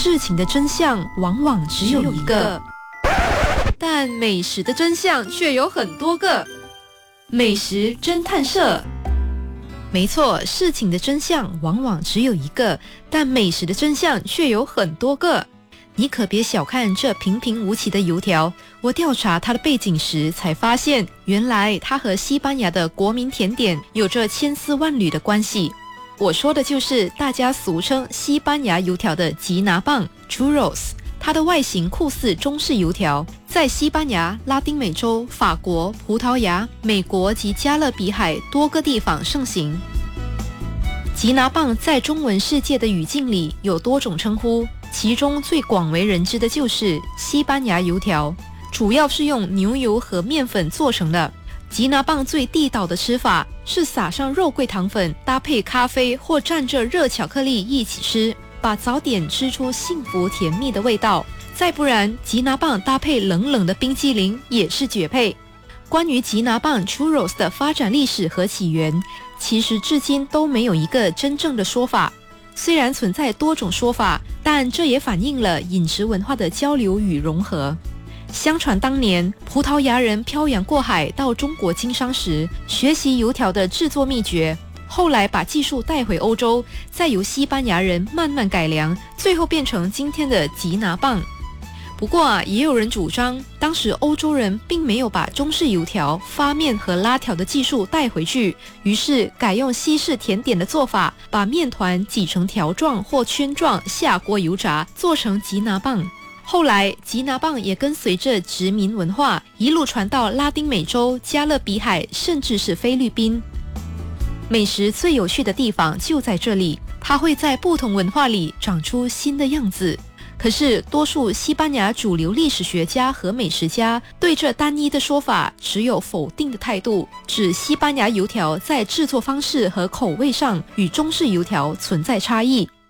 事情的真相往往只有一个，但美食的真相却有很多个。美食侦探社。没错，事情的真相往往只有一个，但美食的真相却有很多个。你可别小看这平平无奇的油条，我调查它的背景时才发现，原来它和西班牙的国民甜点有着千丝万缕的关系。我说的就是大家俗称西班牙油条的吉拿棒 Churros。 它的外形酷似中式油条，在西班牙、拉丁美洲、法国、葡萄牙、美国及加勒比海多个地方盛行。吉拿棒在中文世界的语境里有多种称呼，其中最广为人知的就是西班牙油条，主要是用牛油和面粉做成的。吉拿棒最地道的吃法是撒上肉桂糖粉，搭配咖啡或蘸着热巧克力一起吃，把早点吃出幸福甜蜜的味道。再不然，吉拿棒搭配冷冷的冰激凌也是绝配。关于吉拿棒 Churros 的发展历史和起源，其实至今都没有一个真正的说法。虽然存在多种说法，但这也反映了饮食文化的交流与融合。相传当年葡萄牙人漂洋过海到中国经商时，学习油条的制作秘诀，后来把技术带回欧洲，再由西班牙人慢慢改良，最后变成今天的吉拿棒。不过也有人主张，当时欧洲人并没有把中式油条发面和拉条的技术带回去，于是改用西式甜点的做法，把面团挤成条状或圈状，下锅油炸，做成吉拿棒。后来吉拿棒也跟随着殖民文化一路传到拉丁美洲、加勒比海，甚至是菲律宾。美食最有趣的地方就在这里，它会在不同文化里长出新的样子。可是多数西班牙主流历史学家和美食家对这单一的说法持有否定的态度，指西班牙油条在制作方式和口味上与中式油条存在差异。